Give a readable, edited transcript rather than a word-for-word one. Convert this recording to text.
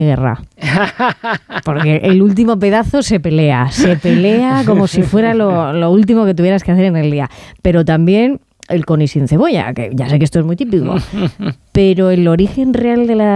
guerra. Porque el último pedazo se pelea como si fuera lo último que tuvieras que hacer en el día. Pero también el con y sin cebolla, que ya sé que esto es muy típico, pero el origen real de la